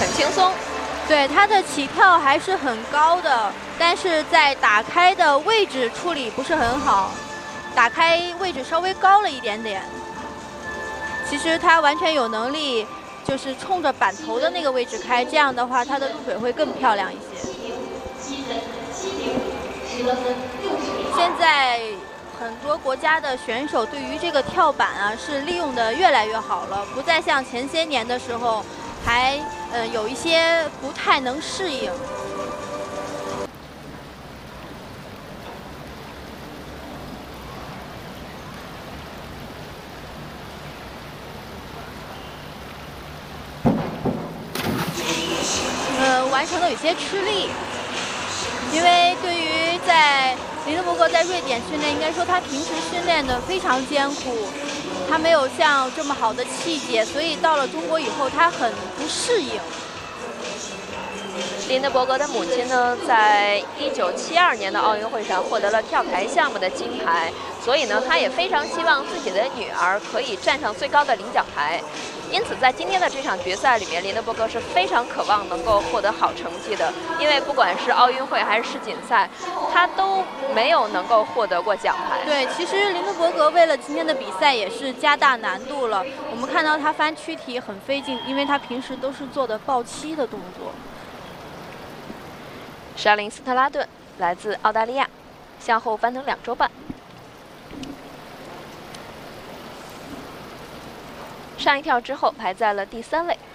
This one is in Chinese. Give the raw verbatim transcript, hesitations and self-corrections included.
很轻松。 对，他的起跳还是很高的，但是在打开的位置处理不是很好，打开位置稍微高了一点点。其实他完全有能力，就是冲着板头的那个位置开，这样的话他的入水会更漂亮一些。现在很多国家的选手对于这个跳板啊是利用的越来越好了，不再像前些年的时候还呃有一些不太能适应。呃，完成的有些吃力，因为对于在林德伯格在瑞典训练，应该说他平时训练的非常艰苦，他没有像这么好的气节，所以到了中国以后他很不适应。 林德伯格的母亲呢，在一九七二年的奥运会上获得了跳台项目的金牌，所以呢，他也非常希望自己的女儿可以站上最高的领奖台。因此，在今天的这场决赛里面，林德伯格是非常渴望能够获得好成绩的，因为不管是奥运会还是世锦赛，他都没有能够获得过奖牌。 对，其实林德伯格为了今天的比赛也是加大难度了。我们看到他翻躯体很费劲，因为他平时都是做的抱膝的动作。 沙林斯特拉顿来自澳大利亚，向后翻腾两周半。上一跳之后排在了第三位。